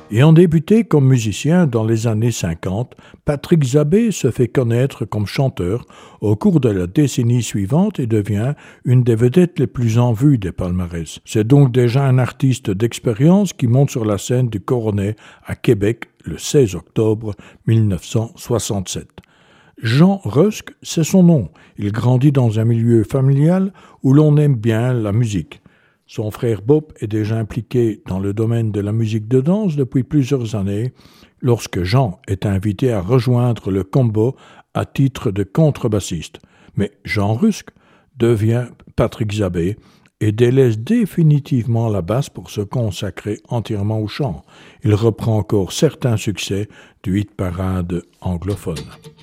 Ayant débuté comme musicien dans les années 50, Patrick Zabé se fait connaître comme chanteur au cours de la décennie suivante et devient une des vedettes les plus en vue des palmarès. C'est donc déjà un artiste d'expérience qui monte sur la scène du Coronet à Québec le 16 octobre 1967. Jean Rusk, c'est son nom. Il grandit dans un milieu familial où l'on aime bien la musique. Son frère Bob est déjà impliqué dans le domaine de la musique de danse depuis plusieurs années, lorsque Jean est invité à rejoindre le combo à titre de contrebassiste. Mais Jean Rusk devient Patrick Zabé et délaisse définitivement la basse pour se consacrer entièrement au chant. Il reprend encore certains succès du hit-parade anglophone.